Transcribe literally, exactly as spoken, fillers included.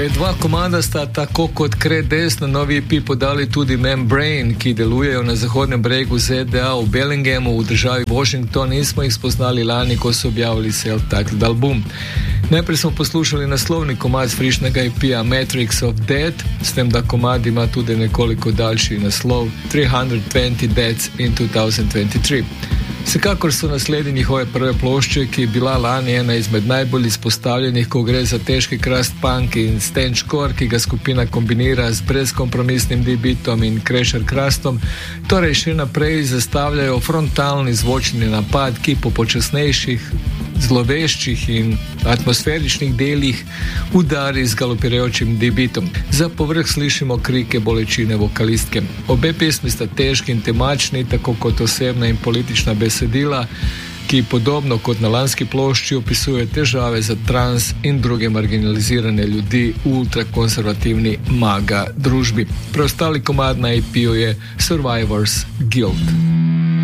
Torej, dva komada sta tako kot Kre desno novi E P podali tudi Membrane, ki delujejo na zahodnem bregu Z D A v Bellinghamu v državi Washington in smo jih spoznali lani, ko so objavili self-titled album. Najprej smo poslušali naslovni komad z frišnega E P-a Matrix of Death, s tem, da komad ima tudi nekoliko daljši naslov tristo dvajset Deaths in dva tisoč dvajset tri. Vsekakor so naslednji njihove prve plošče, ki je bila lani ena izmed najbolj izpostavljenih, ko gre za težki crust punk in stangecore, ki ga skupina kombinira z brezkompromisnim D-beatom in crasher crustom, torej še naprej zastavljajo frontalni zvočni napad, ki po počasnejših, zloveščih in atmosferičnih delih udari z galopirajočim D-beatom. Za povrh slišimo krike bolečine vokalistke. Obe pesmi sta težki in temačni, tako kot osebna in politična besedila, ki podobno kot na lanski plošči opisuje težave za trans in druge marginalizirane ljudi v ultrakonservativni maga družbi. Preostali komad na E P-ju je Survivor's Guilt.